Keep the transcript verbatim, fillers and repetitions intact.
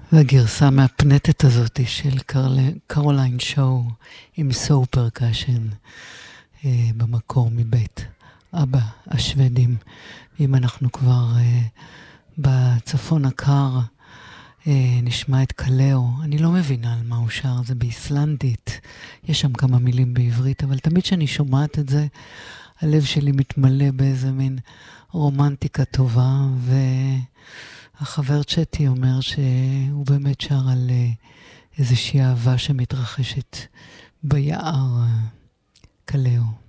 והגרסה מהפנטת הזאת של קרל... קרוליין שואו עם סו פרקשן אה, במקור מבית אבא השוודים. אם אנחנו כבר אה, בצפון הקר, אה, נשמע את קלאו. אני לא מבינה על מה הוא שר, זה באיסלנדית. יש שם כמה מילים בעברית, אבל תמיד שאני שומעת את זה, הלב שלי מתמלא באיזה מין רומנטיקה טובה, והחבר צ'טי אומר שהוא באמת שר על איזושהי אהבה שמתרחשת ביער. קלאו.